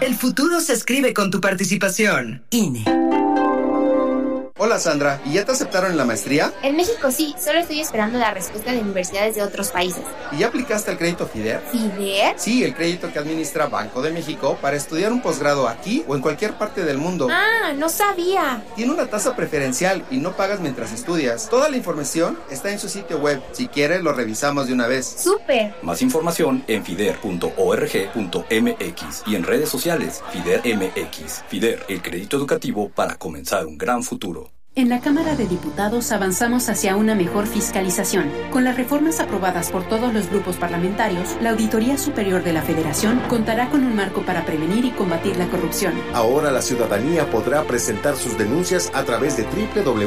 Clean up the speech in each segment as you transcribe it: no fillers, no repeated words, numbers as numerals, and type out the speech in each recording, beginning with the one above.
El futuro se escribe con tu participación. INE. Hola Sandra, ¿y ya te aceptaron en la maestría? En México sí, solo estoy esperando la respuesta de universidades de otros países. ¿Y ya aplicaste al crédito FIDER? ¿FIDER? Sí, el crédito que administra Banco de México para estudiar un posgrado aquí o en cualquier parte del mundo. Ah, no sabía. Tiene una tasa preferencial y no pagas mientras estudias. Toda la información está en su sitio web. Si quieres, lo revisamos de una vez. ¡Súper! Más información en fider.org.mx y en redes sociales FIDER MX. FIDER, el crédito educativo para comenzar un gran futuro. En la Cámara de Diputados avanzamos hacia una mejor fiscalización. Con las reformas aprobadas por todos los grupos parlamentarios, la Auditoría Superior de la Federación contará con un marco para prevenir y combatir la corrupción. Ahora la ciudadanía podrá presentar sus denuncias a través de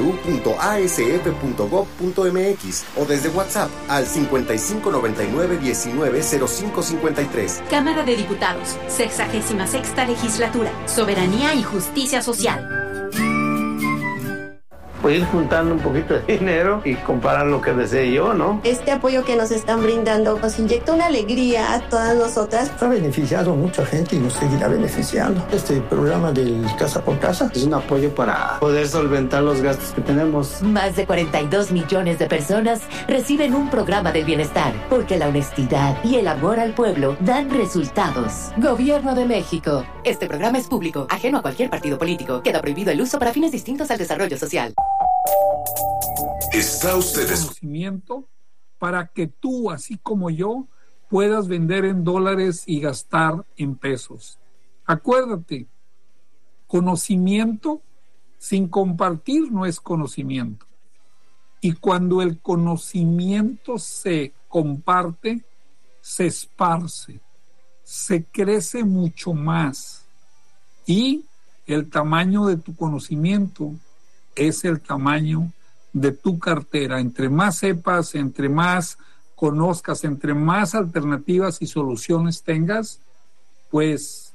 www.asf.gov.mx o desde WhatsApp al 5599-190553. Cámara de Diputados, 66ª Legislatura, Soberanía y Justicia Social. Pues ir juntando un poquito de dinero y comparar lo que desee yo, ¿no? Este apoyo que nos están brindando nos inyecta una alegría a todas nosotras. Ha beneficiado a mucha gente y nos seguirá beneficiando. Este programa del Casa por Casa es un apoyo para poder solventar los gastos que tenemos. Más de 42 millones de personas reciben un programa del bienestar, porque la honestidad y el amor al pueblo dan resultados. Gobierno de México. Este programa es público, ajeno a cualquier partido político. Queda prohibido el uso para fines distintos al desarrollo social. Está usted conocimiento para que tú, así como yo, puedas vender en dólares y gastar en pesos. Acuérdate, conocimiento sin compartir no es conocimiento. Y cuando el conocimiento se comparte, se esparce, se crece mucho más. Y el tamaño de tu conocimiento es el tamaño de tu cartera. Entre más sepas, entre más conozcas, entre más alternativas y soluciones tengas, pues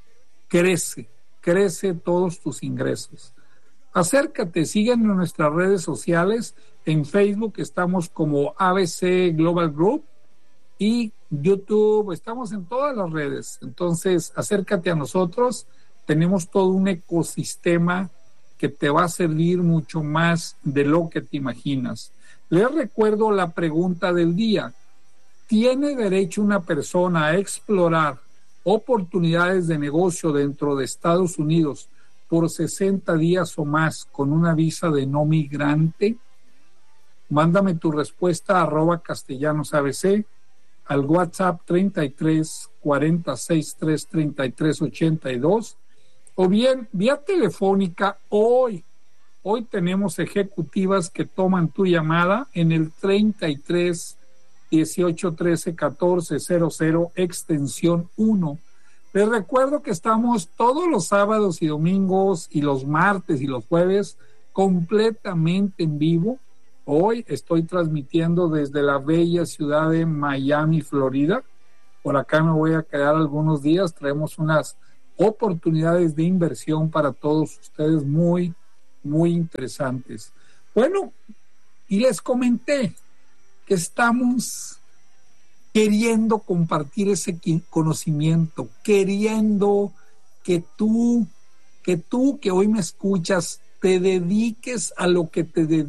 crece todos tus ingresos. Acércate, síguenos en nuestras redes sociales. En Facebook estamos como ABC Global Group y YouTube, estamos en todas las redes. Entonces, acércate a nosotros. Tenemos todo un ecosistema que te va a servir mucho más de lo que te imaginas. Les recuerdo la pregunta del día. ¿Tiene derecho una persona a explorar oportunidades de negocio dentro de Estados Unidos por 60 días o más con una visa de no migrante? Mándame tu respuesta a @castellanosabc al WhatsApp 33 46 3 33 82 o bien vía telefónica. Hoy tenemos ejecutivas que toman tu llamada en el 33 18 13 14 00 extensión 1. Les recuerdo que estamos todos los sábados y domingos y los martes y los jueves completamente en vivo. Hoy estoy transmitiendo desde la bella ciudad de Miami, Florida. Por acá me voy a quedar algunos días. Traemos unas oportunidades de inversión para todos ustedes muy, muy interesantes. Bueno, y les comenté que estamos queriendo compartir ese conocimiento, queriendo que tú que hoy me escuchas, te dediques a lo que te dedicas.